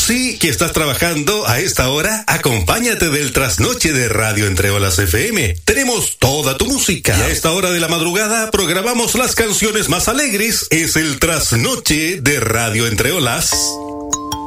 Sí, que estás trabajando a esta hora, acompáñate del Trasnoche de Radio Entre Olas FM. Tenemos toda tu música. Y a esta hora de la madrugada programamos las canciones más alegres. Es el Trasnoche de Radio Entre Olas.